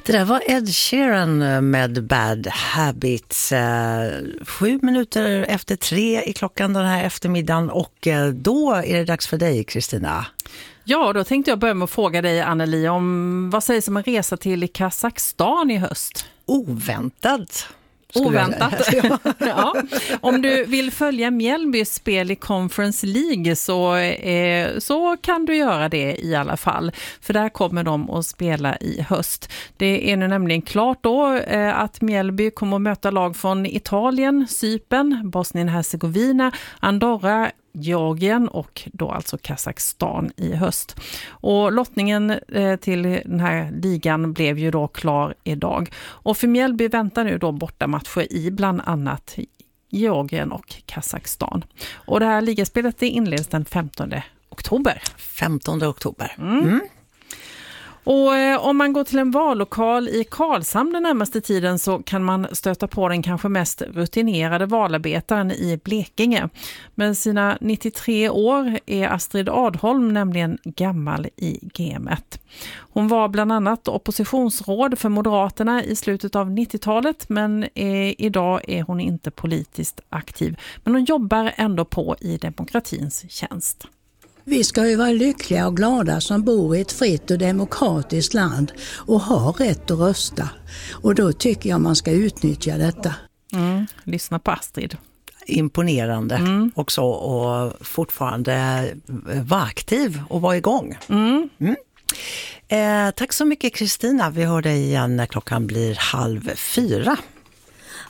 Det där var Ed Sheeran med Bad Habits. 7 minuter efter 3 i klockan den här eftermiddagen, och då är det dags för dig, Kristina. Ja, då tänkte jag börja med att fråga dig, Anneli, om vad sägs om en resa till Kazakstan i höst? Oväntat. Oväntat. Ja. Om du vill följa Mjällbys spel i Conference League så kan du göra det i alla fall. För där kommer de att spela i höst. Det är nu nämligen klart då att Mjällby kommer att möta lag från Italien, Cypern, Bosnien-Hercegovina, Andorra, Georgien och då alltså Kazakstan i höst. Och lottningen till den här ligan blev ju då klar idag. Och för Mjällby väntar nu då bortamatcher i bland annat Georgien och Kazakstan. Och det här ligaspelet inleds den 15 oktober. 15 oktober. Och om man går till en vallokal i Karlshamn den närmaste tiden så kan man stöta på den kanske mest rutinerade valarbetaren i Blekinge. Med sina 93 år är Astrid Adholm nämligen gammal i gamet. Hon var bland annat oppositionsråd för Moderaterna i slutet av 90-talet, men idag är hon inte politiskt aktiv. Men hon jobbar ändå på i demokratins tjänst. Vi ska ju vara lyckliga och glada som bor i ett fritt och demokratiskt land och har rätt att rösta. Och då tycker jag man ska utnyttja detta. Lyssna på Astrid. Imponerande också, och fortfarande vara aktiv och vara igång. Tack så mycket, Kristina. Vi hör dig igen när klockan blir 3:30.